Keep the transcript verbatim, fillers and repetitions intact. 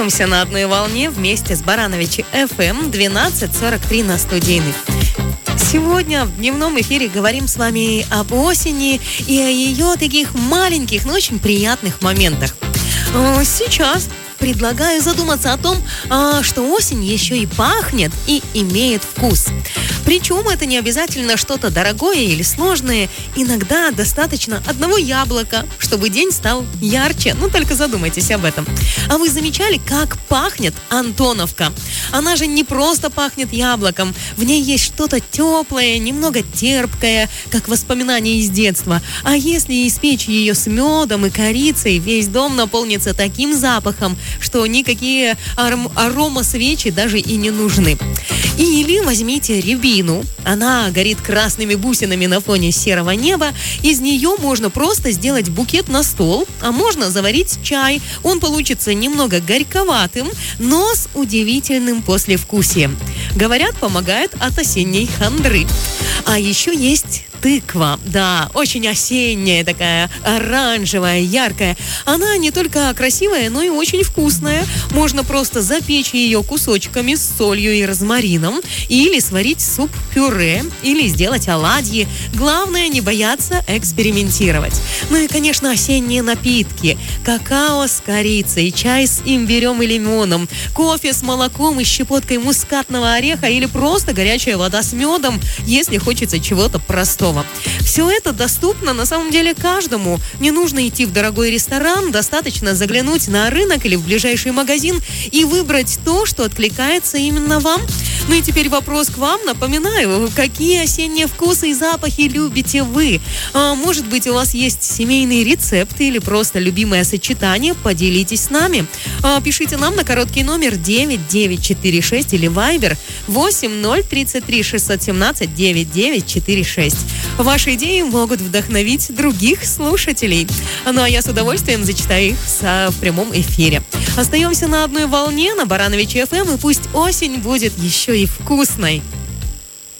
Остаемся на одной волне вместе с Барановичи эф эм двенадцать сорок три на студийных. Сегодня в дневном эфире говорим с вами об осени и о ее таких маленьких, но очень приятных моментах. Сейчас предлагаю задуматься о том, что осень еще и пахнет и имеет вкус. Причем это не обязательно что-то дорогое или сложное. Иногда достаточно одного яблока, чтобы день стал ярче. Ну, только задумайтесь об этом. А вы замечали, как пахнет Антоновка? Она же не просто пахнет яблоком. В ней есть что-то теплое, немного терпкое, как воспоминание из детства. А если испечь ее с медом и корицей, весь дом наполнится таким запахом, что никакие аром- аромасвечи даже и не нужны. Или возьмите рябину. Она горит красными бусинами на фоне серого неба. Из нее можно просто сделать букет на стол, а можно заварить чай. Он получится немного горьковатым, но с удивительным послевкусием. Говорят, помогает от осенней хандры. А еще есть тыква. Да, очень осенняя такая, оранжевая, яркая. Она не только красивая, но и очень вкусная. Можно просто запечь ее кусочками с солью и розмарином, или сварить суп-пюре, или сделать оладьи. Главное, не бояться экспериментировать. Ну и, конечно, осенние напитки. Какао с корицей, чай с имбирем и лимоном, кофе с молоком и щепоткой мускатного ореха, или просто горячая вода с медом, если хочется чего-то простого. Все это доступно на самом деле каждому. Не нужно идти в дорогой ресторан, достаточно заглянуть на рынок или в ближайший магазин и выбрать то, что откликается именно вам. Ну и теперь вопрос к вам. Напоминаю, какие осенние вкусы и запахи любите вы? А, может быть, у вас есть семейный рецепт или просто любимое сочетание? Поделитесь с нами. А, пишите нам на короткий номер девять девять четыре шесть или Viber восемь ноль тридцать три шестьсот семнадцать девять девять четыре шесть. Ваши идеи могут вдохновить других слушателей. Ну а я с удовольствием зачитаю их в прямом эфире. Остаемся на одной волне на Барановичи эф эм, и пусть осень будет еще и вкусной.